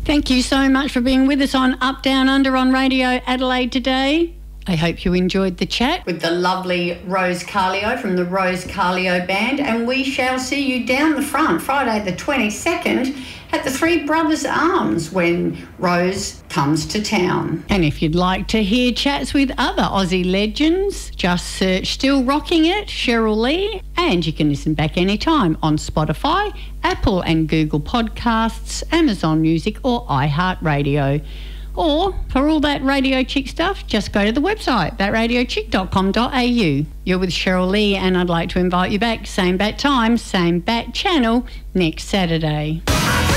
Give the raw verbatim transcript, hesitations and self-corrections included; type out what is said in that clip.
Thank you so much for being with us on Up, Down, Under on Radio Adelaide today. I hope you enjoyed the chat with the lovely Rose Carlio from the Rose Carlio Band, and we shall see you down the front Friday the twenty-second at the Three Brothers Arms when Rose comes to town. And if you'd like to hear chats with other Aussie legends, just search Still Rocking It, Cheryl Lee, and you can listen back anytime on Spotify, Apple and Google Podcasts, Amazon Music or iHeartRadio. Or, for all that Radio Chick stuff, just go to the website, that radio chick dot com dot a u. You're with Cheryl Lee, and I'd like to invite you back, same bat time, same bat channel, next Saturday.